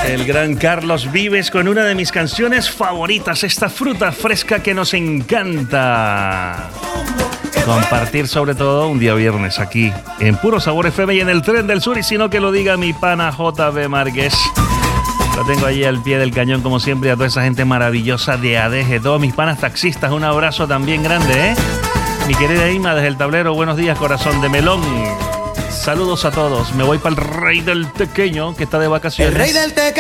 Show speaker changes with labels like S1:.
S1: El gran Carlos Vives con una de mis canciones favoritas, esta fruta fresca que nos encanta compartir, sobre todo un día viernes aquí en Puro Sabor FM y en el Tren del Sur. Y si no, que lo diga mi pana JB Márquez. Lo tengo allí al pie del cañón, como siempre, a toda esa gente maravillosa de ADG, todos mis panas taxistas, un abrazo también grande, ¿eh? Mi querida Ima desde el tablero, buenos días, corazón de melón. Saludos a todos. Me voy para el rey del tequeño, que está de vacaciones.
S2: El rey del tequeño.